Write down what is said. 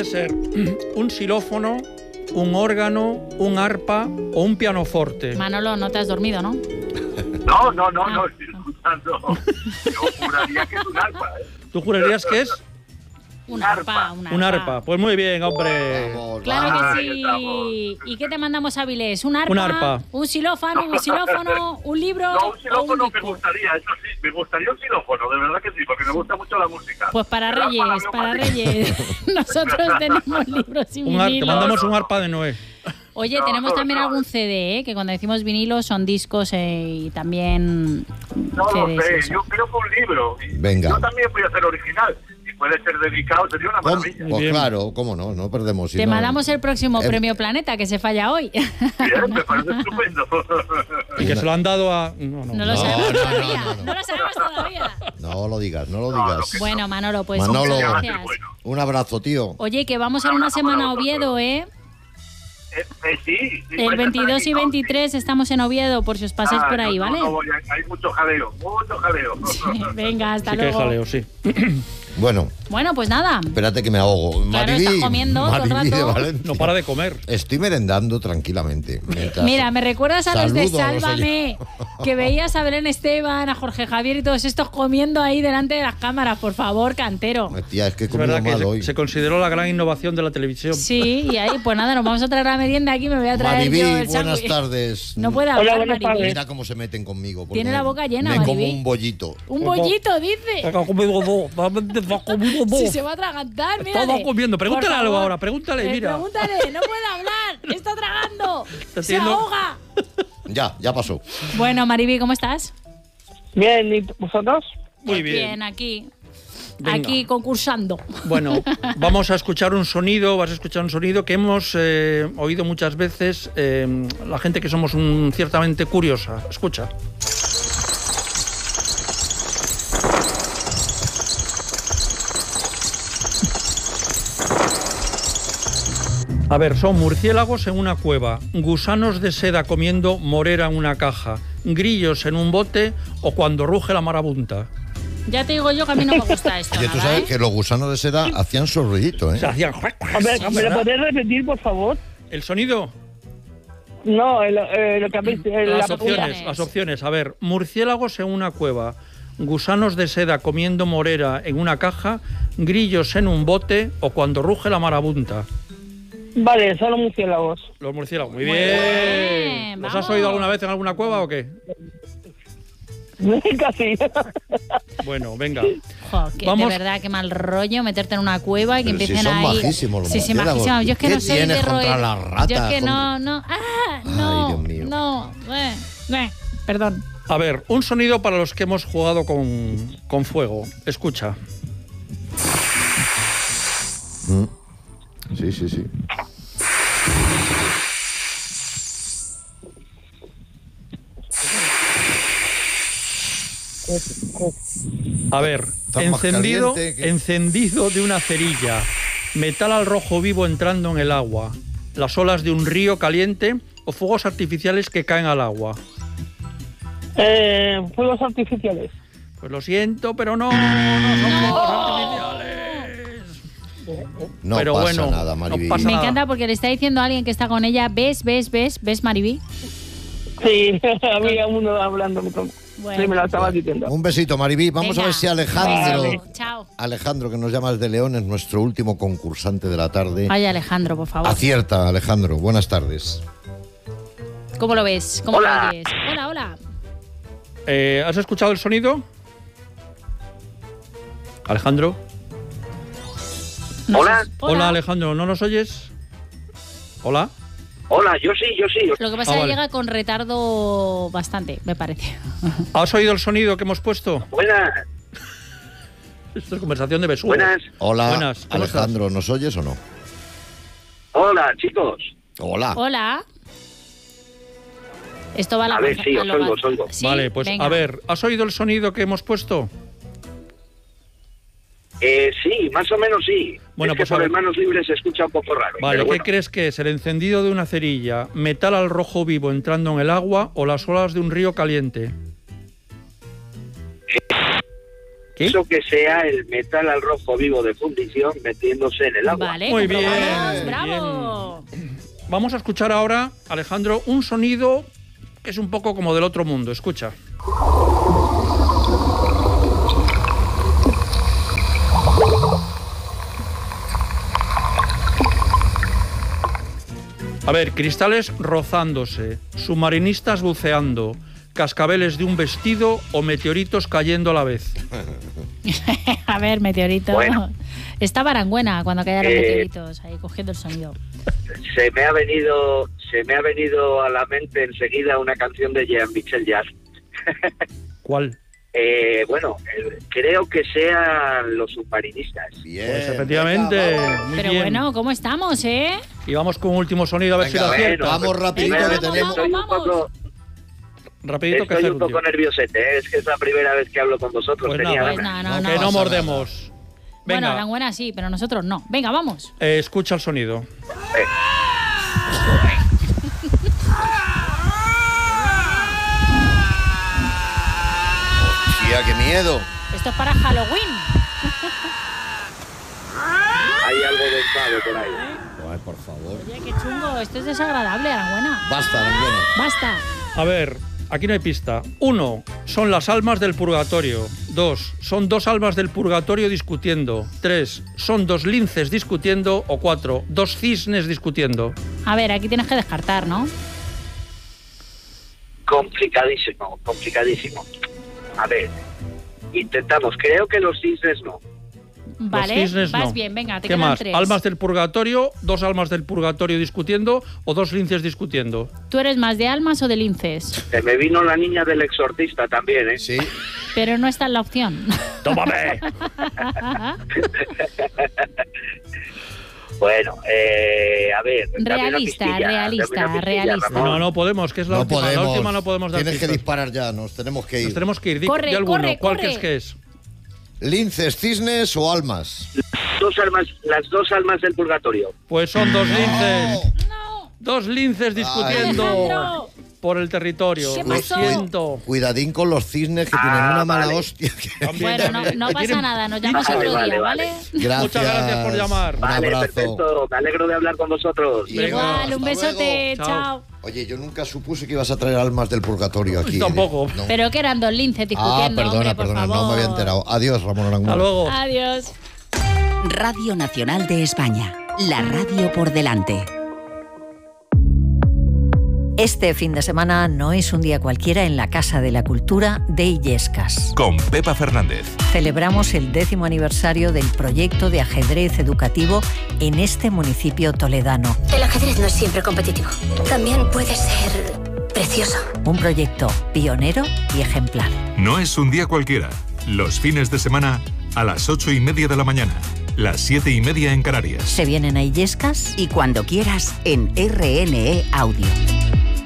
ser un xilófono, un órgano, un arpa o un pianoforte. Manolo, no te has dormido, ¿no? No, estoy escuchando. Yo juraría que es un arpa, ¿eh? ¿Tú jurarías que es? Un arpa. Un arpa. Pues muy bien, hombre. Vamos, Claro vamos. que sí. ¿Y qué te mandamos, Avilés? ¿Un arpa? Un arpa. ¿Un xilófono? ¿Un libro? No, un o un xilófono me disco? gustaría, eso sí, me gustaría un xilófono, de verdad que sí, porque me gusta mucho la música. Pues para El arpa la Reyes, veo para más Reyes. Nosotros tenemos libros y Te vinilos. mandamos un arpa de Noé. Oye, No, tenemos también algún CD, que cuando decimos vinilos son discos y también No lo CDs. sé, eso. yo creo que un libro. Y Venga. Yo también voy a hacer original. Si puede ser dedicado, sería una maravilla. Muy Pues bien. claro, cómo no, no perdemos. si Te no- mandamos el próximo Em- Premio Planeta, que se falla hoy. Bien, me parece estupendo. Y que se lo han dado a... No. No lo No, sabemos no, todavía. no, no. No lo sabemos todavía. No lo digas, no lo digas. Bueno, Manolo, pues Manolo. muchas Ya va a ser gracias. bueno. Un abrazo, tío. Oye, que vamos en una semana a Oviedo, ¿eh? Sí. El 22 y 23 estamos en Oviedo, por si os pasáis por ahí, ¿vale? Hay mucho jaleo, mucho jaleo. Venga, hasta Sí que hay luego. jaleo, sí. Bueno, Bueno, pues nada. espérate que me ahogo. Claro, estás comiendo todo el Maribí de rato. Valencia. No para de comer. Estoy merendando tranquilamente. mientras- Mira, me recuerdas a los de Saludo a los Sálvame, que veías a Belén Esteban, a Jorge Javier y todos estos comiendo ahí delante de las cámaras. Por favor, cantero. Tía, es que he Es comido verdad que mal hoy. se consideró la gran innovación de la televisión. Sí, y ahí, pues nada, nos vamos a traer la merienda aquí, me voy a traer Maribí, yo el buenas sándwich. tardes. No puede hablar, buenas Maribí. tardes. Mira cómo se meten conmigo. porque Tiene la boca llena, me como Maribí. un bollito. Un bollito, dice. Ha comido dos. Realmente ha comido dos. Si se va a atragantar, mira. Estaba comiendo. Pregúntale algo ahora, pregúntale, mira. Pregúntale, no puede hablar, está tragando, se haciendo- ahoga. Ya pasó. Bueno, Maribí, ¿cómo estás? Bien, ¿y vosotros? Muy bien. aquí. Venga. Aquí concursando. Bueno, vamos a escuchar un sonido, vas a escuchar un sonido que hemos oído muchas veces la gente que somos ciertamente curiosa. Escucha. A ver, son murciélagos en una cueva, gusanos de seda comiendo morera en una caja, grillos en un bote o cuando ruge la marabunta. Ya te digo yo que a mí no me gusta esto. Oye, tú nada, sabes ¿eh? que los gusanos de seda hacían su ruidito, ¿eh? Se hacían... A ver, ¿me lo podés repetir, por favor? ¿El sonido? No, lo que habéis... Las la opciones, las opciones. A ver, murciélagos en una cueva, gusanos de seda comiendo morera en una caja, grillos en un bote o cuando ruge la marabunta. Vale, son los murciélagos. Los murciélagos. Muy Muy bien. bien, ¿Los vamos. has oído alguna vez en alguna cueva o qué? Casi. Bueno, venga. Jo, que Vamos. de verdad, qué mal rollo meterte en una cueva y que Pero si empiecen son ahí. majísimos los Sí, sí, murciélagos. majísimos. Yo es que ¿Qué no soy tienes de contra roer. las ratas, Yo es que hombre? no. No. Dios mío. No. Perdón. A ver, un sonido para los que hemos jugado con fuego. Escucha. Sí. A ver, Está más encendido, caliente que- encendido de una cerilla, metal al rojo vivo entrando en el agua, las olas de un río caliente o fuegos artificiales que caen al agua. Fuegos artificiales. Pues lo siento, pero no son fuegos artificiales. No Pero pasa bueno, nada, no Maribí. pasa Me nada. encanta porque le está diciendo a alguien que está con ella, ¿ves, Maribí? Sí, había uno hablando. Bueno. Sí, me lo estaba diciendo. Un besito, Maribí. Vamos Venga. a ver si Alejandro... Vale. Chao. Alejandro, que nos llama desde León, es nuestro último concursante de la tarde. Ay, Alejandro, por favor. Acierta, Alejandro. Buenas tardes. ¿Cómo lo ves? ¿Cómo Hola. lo oyes? Hola. ¿Has escuchado el sonido? Alejandro. No Hola. sé- Hola, Alejandro, ¿no nos oyes? Hola. Hola, yo sí. Lo que pasa es que vale. llega con retardo bastante, me parece. ¿Has oído el sonido que hemos puesto? Buenas. Esto es conversación de besugo. Hola, Buenas, ¿cómo Alejandro, ¿nos oyes o no? Hola, chicos. Hola. Hola. Esto va a la A ver, baza- sí, a os lo oigo, ba- os oigo. ¿Sí? Vale, pues Venga. a ver, ¿has oído el sonido que hemos puesto? Sí, más o menos sí. Bueno, es que pues a por ver. el manos libres se escucha un poco raro. Vale, pero ¿qué bueno. crees que es? ¿El encendido de una cerilla, metal al rojo vivo entrando en el agua o las olas de un río caliente? Eso que sea el metal al rojo vivo de fundición metiéndose en el agua. Vale, Muy bien, comprobamos, bravo. Vamos a escuchar ahora, Alejandro, un sonido que es un poco como del otro mundo. Escucha. A ver, cristales rozándose, submarinistas buceando, cascabeles de un vestido o meteoritos cayendo a la vez. A ver, meteorito. Bueno. Está Baranguena cuando caían los meteoritos, ahí cogiendo el sonido. Se me ha venido a la mente enseguida una canción de Jean-Michel Jarre. ¿Cuál? Creo que sean los submarinistas. Bien. Pues efectivamente, venga, muy Pero bien. bueno, ¿cómo estamos, Y vamos con un último sonido a ver Venga, si lo acierta. vamos rapidito Venga, que vamos, tenemos. Estoy un vamos. poco, Rapidito que estoy un Gerundio. poco nerviosete, ¿eh? Es que es la primera vez que hablo con vosotros. Pues tenía nada, ganas. No, que no pasa mordemos. Bueno, Venga, Baranguena sí, pero nosotros no. Venga, vamos. escucha el sonido. Hostia, qué miedo. Esto es para Halloween. Hay algo de enfado por ahí. Ay, por favor. Oye, qué chungo. Esto es desagradable, Baranguena. Basta, Aranguena. Basta. A ver, aquí no hay pista. 1. Son las almas del purgatorio. 2. Son 2 almas del purgatorio discutiendo. 3. Son 2 linces discutiendo. O 4. 2 cisnes discutiendo. A ver, aquí tienes que descartar, ¿no? Complicadísimo. A ver, intentamos. Creo que los cisnes no. Vale, Los cisnes vas no. bien, venga, te ¿Qué quedan más? 3. ¿Almas del purgatorio? 2 almas del purgatorio discutiendo. O 2 linces discutiendo. ¿Tú eres más de almas o de linces? Se me vino la niña del exorcista también, ¿eh? Sí. Pero no está en la opción. ¡Tómame! Bueno, a ver. dame una pistilla, Ramón. No podemos, que es la No última. La podemos. última no podemos dar Tienes que pistas. disparar ya, nos tenemos que ir. Nos tenemos que ir. Corre, Di alguno. corre, ¿Cuál corre. crees que es? ¿Linces, cisnes o almas? Las dos almas del purgatorio. Pues son 2 linces. ¡No! 2 linces discutiendo Alejandro. por el territorio. ¿Qué Lo pasó? siento. Cuidadín con los cisnes que tienen una mala vale. hostia. Bueno, no Que pasa tienen nada, nos llamas pinchos. otro Vale, día, vale. ¿vale? Gracias. Muchas gracias por llamar. Un Vale, abrazo. perfecto. Me alegro de hablar con vosotros. Venga, Igual, un hasta besote, luego. chao. Oye, yo nunca supuse que ibas a traer almas del purgatorio aquí. Tampoco. No. Pero que eran 2 linces discutiendo, Perdona, hombre, por perdona, favor. no me había enterado. Adiós, Ramón Aranguren. Hasta luego. Adiós. Radio Nacional de España. La radio por delante. Este fin de semana no es un día cualquiera en la Casa de la Cultura de Illescas. Con Pepa Fernández. Celebramos el 10º aniversario del proyecto de ajedrez educativo en este municipio toledano. El ajedrez no es siempre competitivo. También puede ser precioso. Un proyecto pionero y ejemplar. No es un día cualquiera. Los fines de semana a las 8:30 de la mañana. Las 7:30 en Canarias. Se vienen a Illescas Y cuando quieras en RNE Audio.